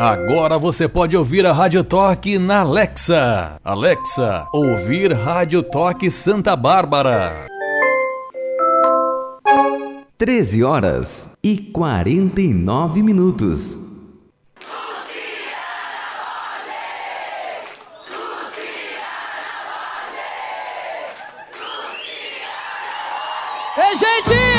Agora você pode ouvir a Rádio Toque na Alexa. Alexa, ouvir Rádio Toque Santa Bárbara. 13h49. Ei, gente!